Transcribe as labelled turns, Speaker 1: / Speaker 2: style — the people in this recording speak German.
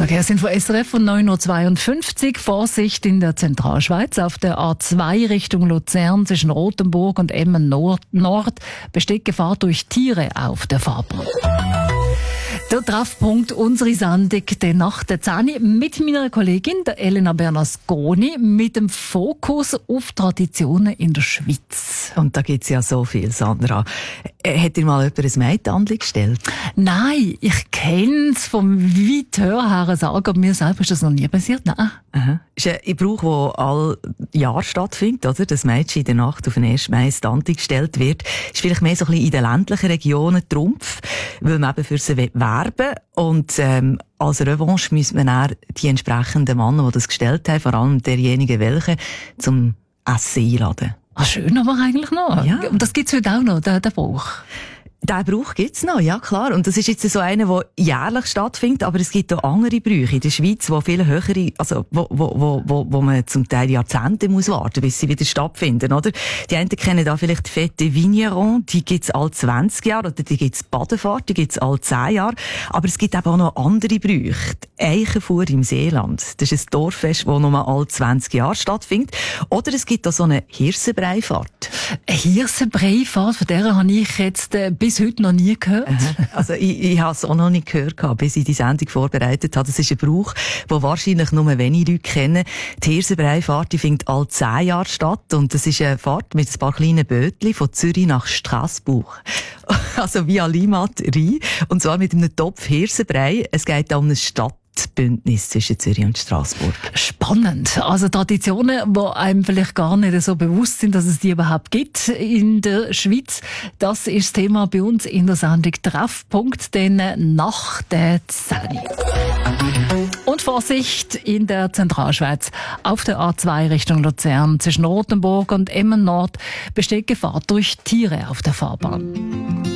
Speaker 1: Verkehrsinfo SRF von 9.52 Uhr. Vorsicht in der Zentralschweiz auf der A2 Richtung Luzern zwischen Rothenburg und Emmen Nord besteht Gefahr durch Tiere auf der Fahrbahn. Der Treffpunkt unserer Sendung der Nacht der 10 mit meiner Kollegin, der Elena Bernasconi, mit dem Fokus auf Traditionen in der Schweiz.
Speaker 2: Und da gibt's ja so viel, Sandra. Hat dir mal jemand ein Mädchen gestellt?
Speaker 1: Nein, ich kenne es vom weit her sagen, aber mir selber ist das noch nie passiert. Nein.
Speaker 2: Aha. Ist ein Brauch, der all Jahr stattfindet, oder? Das Mädchen in der Nacht auf den 1. Mai Stante gestellt wird. Ist vielleicht mehr so ein bisschen in den ländlichen Regionen Trumpf, weil man eben für sie werben und als Revanche müsste man dann die entsprechenden Männer, die das gestellt haben, vor allem derjenigen welche, zum Essen einladen.
Speaker 1: Ah, schön aber eigentlich noch.
Speaker 2: Ja.
Speaker 1: Und das gibt's heute auch noch, der Brauch.
Speaker 2: Den Brauch gibt's noch, ja klar. Und das ist jetzt so einer, der jährlich stattfindet, aber es gibt auch andere Brüche in der Schweiz, die viel höhere, also wo man zum Teil Jahrzehnte muss warten, bis sie wieder stattfinden, oder? Die einen kennen da vielleicht die Fête Vigneron, die gibt's alle 20 Jahre, oder die gibt's Badefahrt, die gibt's alle 10 Jahre. Aber es gibt eben auch noch andere Brüche. Die Eichenfuhr im Seeland. Das ist ein Dorffest, das nur alle 20 Jahre stattfindet. Oder es gibt auch so eine Hirsenbreifahrt.
Speaker 1: Eine Hirsenbreifahrt, von der habe ich jetzt bis heute noch nie gehört.
Speaker 2: Also ich habe es auch noch nicht gehört, bis ich die Sendung vorbereitet habe. Das ist ein Brauch, den wahrscheinlich nur wenige Leute kennen. Die Hirsenbreifahrt, die findet alle 10 Jahre statt. Und das ist eine Fahrt mit ein paar kleinen Bötchen von Zürich nach Straßburg. Also via Limmat rein. Und zwar mit einem Topf Hirsenbrei. Es geht um eine Stadtbündnis zwischen Zürich und Straßburg.
Speaker 1: Spannend. Also Traditionen, die einem vielleicht gar nicht so bewusst sind, dass es die überhaupt gibt in der Schweiz. Das ist das Thema bei uns in der Sendung Treffpunkt, denn nach der 10. Und Vorsicht in der Zentralschweiz. Auf der A2 Richtung Luzern zwischen Rothenburg und Emmen Nord besteht Gefahr durch Tiere auf der Fahrbahn.